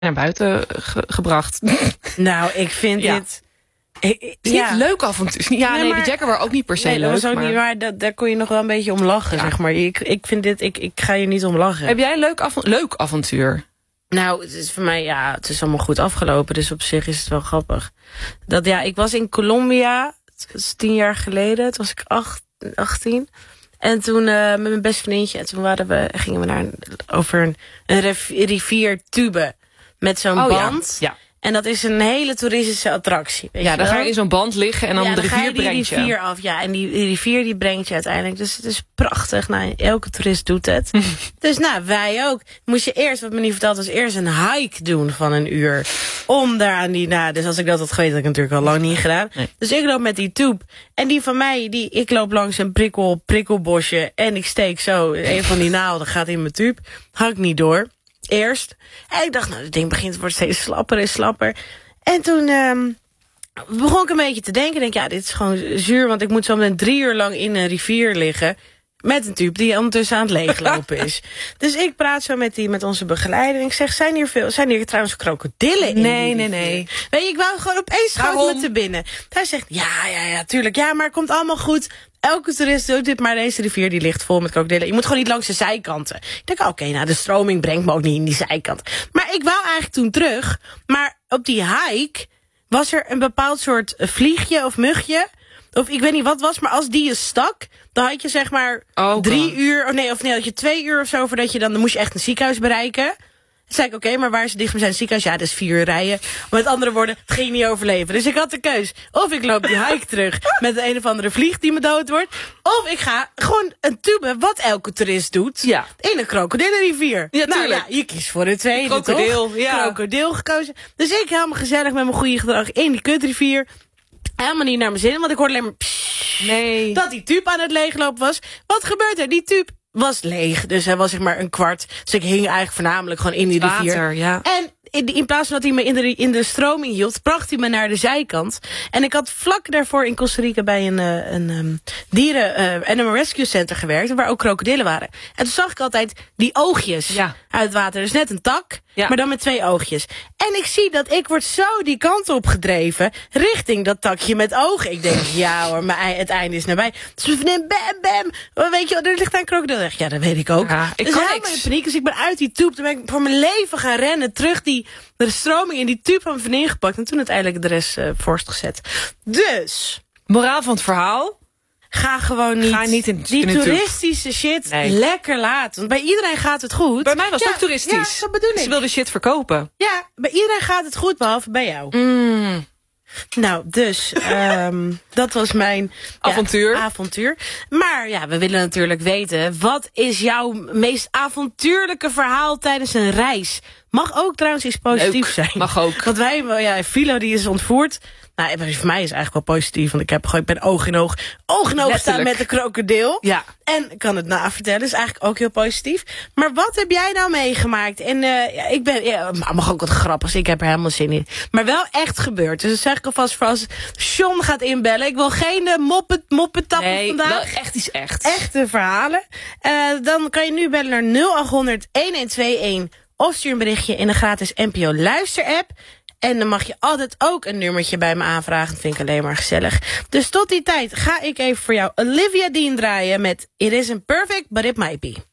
naar buiten gebracht. Nou, ik vind dit... Het is niet leuk avontuur. Ja, nee, de Jaguar ook niet per se leuk. Dat was ook niet waar. Daar kon je nog wel een beetje om lachen, zeg maar. Ik vind dit... Ik ga hier niet om lachen. Heb jij een leuk avontuur? Nou, het is voor mij... Ja, het is allemaal goed afgelopen. Dus op zich is het wel grappig. Ik was in Colombia. Het was 10 jaar geleden. Toen was ik 18. En toen met mijn beste vriendje. En toen gingen we over een rivier Tube. Met zo'n band. Ja. En dat is een hele toeristische attractie. Weet je dan ga je in zo'n band liggen en dan de rivier brengt je. Rivier af. Ja, en die rivier die brengt je uiteindelijk. Dus het is prachtig. Nou, elke toerist doet het. Dus wij ook. Moest je eerst, wat me niet verteld was, eerst een hike doen van 1 uur. Om daar aan dus als ik dat had geweten, had ik natuurlijk al lang niet gedaan. Nee. Dus ik loop met die tube. En die van mij, ik loop langs een prikkelbosje. En ik steek zo, een van die naalden gaat in mijn tube. Hak niet door. Eerst. En ik dacht, het ding begint te worden steeds slapper en slapper. En toen begon ik een beetje te denken. Dit is gewoon zuur, want ik moet zo meteen 3 uur lang in een rivier liggen. Met een tube die ondertussen aan het leeglopen is. Dus ik praat zo met onze begeleider. En ik zeg, zijn hier trouwens krokodillen in? Nee. Weet je, ik wou gewoon opeens schoot me te binnen. Hij zegt, ja, tuurlijk. Ja, maar het komt allemaal goed. Elke toerist doet dit, maar deze rivier die ligt vol met krokodillen. Je moet gewoon niet langs de zijkanten. Ik denk, oké, de stroming brengt me ook niet in die zijkant. Maar ik wou eigenlijk toen terug. Maar op die hike was er een bepaald soort vliegje of mugje. Of ik weet niet wat was, maar als die je stak, dan had je zeg maar 3 uur, of had je 2 uur of zo, voordat je dan moest je echt een ziekenhuis bereiken. Toen zei ik, oké, maar waar is het dichtstbijzijnde ziekenhuis? Ja, dat is 4 uur rijden. Met andere woorden, het ging niet overleven. Dus ik had de keus. Of ik loop die hike terug met een of andere vlieg die me dood wordt. Of ik ga gewoon een tube, wat elke toerist doet, in een krokodillenrivier. Ja, tuurlijk. Je kiest voor de tweede, krokodil, toch? Ja. Krokodil gekozen. Dus ik helemaal gezellig met mijn goede gedrag in die kutrivier. Helemaal niet naar mijn zin, want ik hoorde alleen maar dat die tube aan het leeglopen was. Wat gebeurt er? Die tube was leeg, dus hij was zeg maar een kwart. Dus ik hing eigenlijk voornamelijk gewoon in die rivier. Ja. En in plaats van dat hij me in de stroming hield, bracht hij me naar de zijkant. En ik had vlak daarvoor in Costa Rica bij een dieren animal rescue center gewerkt, waar ook krokodillen waren. En toen zag ik altijd die oogjes uit het water. Dus net een tak, maar dan met 2 oogjes. En ik zie dat ik word zo die kant op gedreven, richting dat takje met ogen. Ik denk, ja hoor, maar het einde is nabij. Dus mijn vriendin, bam, weet je, er ligt een krokodil. Ja, dat weet ik ook. Ja, dus helemaal in paniek. Dus ik ben uit die tube, toen ben ik voor mijn leven gaan rennen, terug de stroming in die tube van mijn vriendin gepakt. En toen uiteindelijk de rest voortgezet. Dus, moraal van het verhaal. Ga gewoon niet in die toeristische shit lekker laten. Want bij iedereen gaat het goed. Bij mij was het ook toeristisch. Ja, dat bedoel ik. Ze wilden shit verkopen. Ja, bij iedereen gaat het goed, behalve bij jou. Nou, dus, dat was mijn avontuur. Maar we willen natuurlijk weten, wat is jouw meest avontuurlijke verhaal tijdens een reis? Mag ook trouwens iets positiefs zijn. Mag ook. Want Philo die is ontvoerd. Nou, voor mij is het eigenlijk wel positief, want ik ben oog in oog staan met de krokodil. Ja. En ik kan het navertellen, is eigenlijk ook heel positief. Maar wat heb jij nou meegemaakt? En mag ook wat grappigs, ik heb er helemaal zin in. Maar wel echt gebeurd. Dus dat zeg ik alvast voor als John gaat inbellen. Ik wil geen moppen tappen vandaag. Wel echt iets echt. Echte verhalen. Dan kan je nu bellen naar 0800-1121. Of stuur een berichtje in de gratis NPO Luister-app. En dan mag je altijd ook een nummertje bij me aanvragen. Dat vind ik alleen maar gezellig. Dus tot die tijd ga ik even voor jou Olivia Dean draaien met It Isn't Perfect, But It Might Be.